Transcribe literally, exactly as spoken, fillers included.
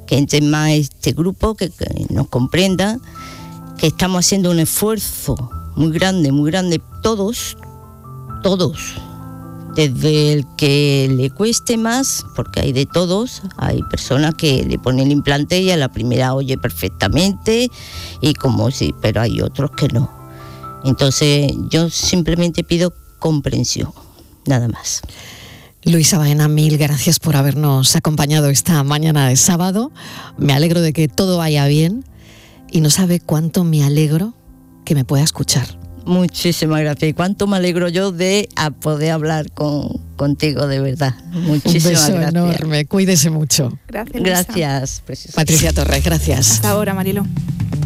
que entre más a este grupo, que, que nos comprenda, que estamos haciendo un esfuerzo muy grande, muy grande, todos, todos, desde el que le cueste más, porque hay de todos, hay personas que le ponen el implante y a la primera oye perfectamente, y como si, pero hay otros que no. Entonces yo simplemente pido comprensión, nada más. Luisa Baena, mil gracias por habernos acompañado esta mañana de sábado. Me alegro de que todo vaya bien y no sabe cuánto me alegro que me pueda escuchar. Muchísimas gracias. Y cuánto me alegro yo de a poder hablar con, contigo, de verdad. Muchísimas Un beso gracias. enorme. Cuídese mucho. Gracias, Luisa. Gracias. Preciosa. Patricia Torres, gracias. Hasta ahora, Mariló.